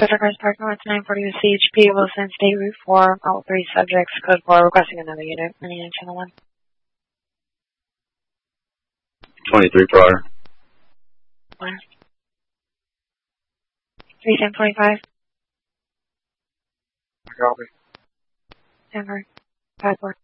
Pacific Crest Parking Lot 940 with CHP, Wilson State Route 4, all 3 subjects, code 4, requesting another unit. Any on channel 1? 23 prior. 3745. Copy. Denver. 5-4.